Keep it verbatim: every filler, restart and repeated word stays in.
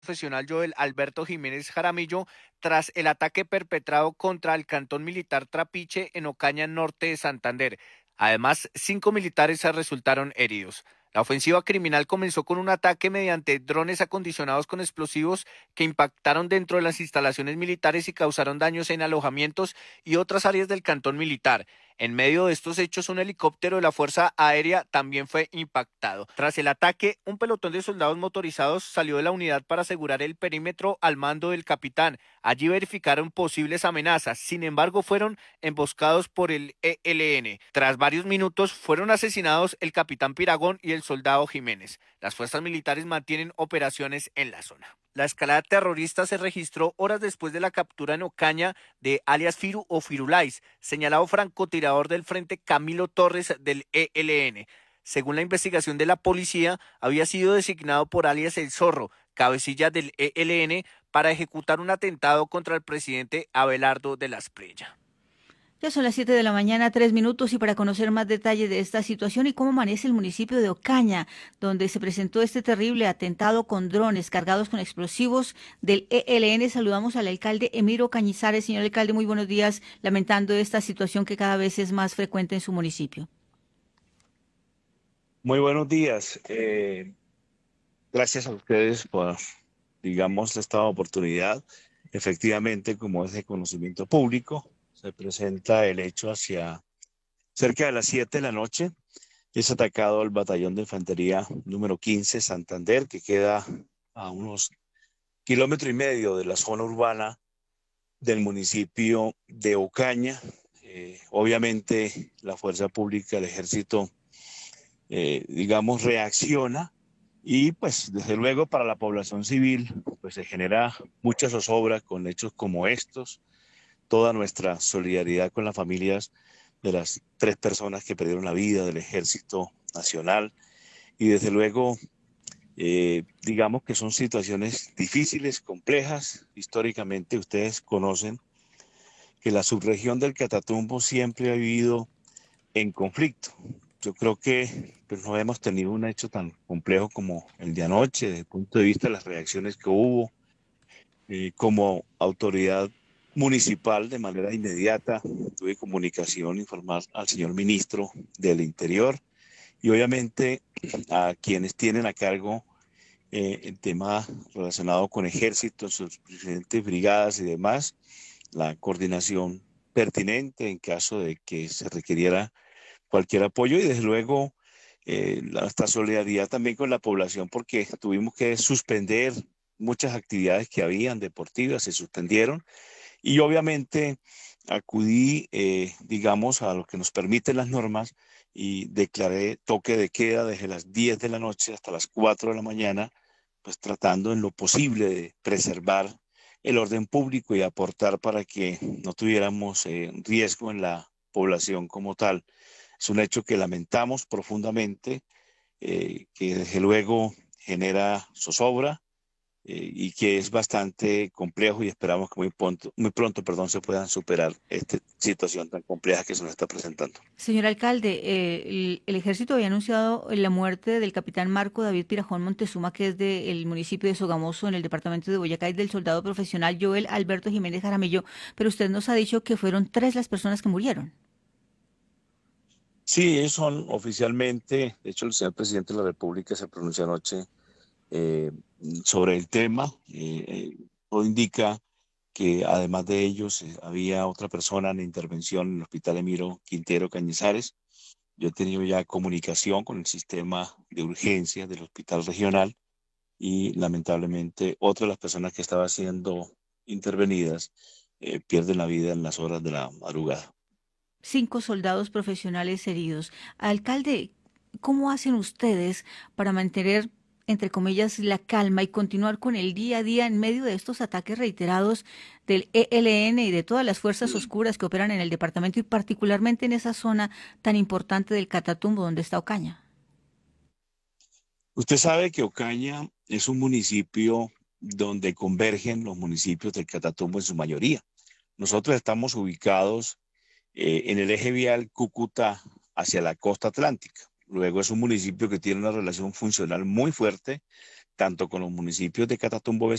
Profesional Joel Alberto Jiménez Jaramillo tras el ataque perpetrado contra el cantón militar Trapiche en Ocaña, norte de Santander. Además, cinco militares resultaron heridos. La ofensiva criminal comenzó con un ataque mediante drones acondicionados con explosivos que impactaron dentro de las instalaciones militares y causaron daños en alojamientos y otras áreas del cantón militar. En medio de estos hechos, un helicóptero de la Fuerza Aérea también fue impactado. Tras el ataque, un pelotón de soldados motorizados salió de la unidad para asegurar el perímetro al mando del capitán. Allí verificaron posibles amenazas, sin embargo fueron emboscados por el E L N. Tras varios minutos fueron asesinados el capitán Piragón y el soldado Jiménez. Las fuerzas militares mantienen operaciones en la zona. La escalada terrorista se registró horas después de la captura en Ocaña de alias Firu o Firulais, señalado francotirador del Frente Camilo Torres del E L N. Según la investigación de la policía, había sido designado por alias El Zorro, cabecilla del E L N, para ejecutar un atentado contra el presidente Abelardo de la Espriella. Ya son las siete de la mañana, tres minutos, y para conocer más detalle de esta situación y cómo amanece el municipio de Ocaña, donde se presentó este terrible atentado con drones cargados con explosivos del E L N, saludamos al alcalde Emiro Cañizares. Señor alcalde, muy buenos días, lamentando esta situación que cada vez es más frecuente en su municipio. Muy buenos días. Eh, gracias a ustedes por, digamos, esta oportunidad. Efectivamente, como es de conocimiento público, se presenta el hecho hacia cerca de las siete de la noche. Es atacado el batallón de infantería número quince Santander, que queda a unos kilómetro y medio de la zona urbana del municipio de Ocaña. Eh, obviamente, la fuerza pública, el ejército, eh, digamos, reacciona y pues desde luego para la población civil pues se genera mucha zozobra con hechos como estos. Toda nuestra solidaridad con las familias de las tres personas que perdieron la vida del Ejército Nacional y desde luego eh, digamos que son situaciones difíciles, complejas. Históricamente ustedes conocen que la subregión del Catatumbo siempre ha vivido en conflicto. Yo creo que pues, no hemos tenido un hecho tan complejo como el de anoche, desde el punto de vista de las reacciones que hubo. Eh, como autoridad municipal, de manera inmediata, tuve comunicación, informar al señor ministro del Interior y obviamente a quienes tienen a cargo eh, el tema relacionado con ejército, sus diferentes brigadas y demás, la coordinación pertinente en caso de que se requiriera cualquier apoyo y desde luego eh, nuestra solidaridad también con la población porque tuvimos que suspender muchas actividades que habían deportivas, se suspendieron y obviamente acudí, eh, digamos, a lo que nos permiten las normas y declaré toque de queda desde las diez de la noche hasta las cuatro de la mañana, pues tratando en lo posible de preservar el orden público y aportar para que no tuviéramos eh, riesgo en la población como tal. Es un hecho que lamentamos profundamente, eh, que desde luego genera zozobra eh, y que es bastante complejo y esperamos que muy pronto, muy pronto, perdón, se puedan superar esta situación tan compleja que se nos está presentando. Señor alcalde, eh, el, el ejército había anunciado la muerte del capitán Marco David Pirajón Montezuma, que es del municipio de Sogamoso, en el departamento de Boyacá, y del soldado profesional Joel Alberto Jiménez Jaramillo, pero usted nos ha dicho que fueron tres las personas que murieron. Sí, ellos son oficialmente, de hecho el señor presidente de la República se pronunció anoche eh, sobre el tema. Eh, eh, todo indica que además de ellos eh, había otra persona en intervención en el Hospital Emiro Quintero Cañizares. Yo he tenido ya comunicación con el sistema de urgencias del hospital regional y lamentablemente otra de las personas que estaba siendo intervenidas eh, pierden la vida en las horas de la madrugada. Cinco soldados profesionales heridos. Alcalde, ¿cómo hacen ustedes para mantener, entre comillas, la calma y continuar con el día a día en medio de estos ataques reiterados del E L N y de todas las fuerzas oscuras que operan en el departamento y particularmente en esa zona tan importante del Catatumbo donde está Ocaña? Usted sabe que Ocaña es un municipio donde convergen los municipios del Catatumbo en su mayoría. Nosotros estamos ubicados eh, en el eje vial Cúcuta hacia la costa atlántica. Luego es un municipio que tiene una relación funcional muy fuerte tanto con los municipios de Catatumbo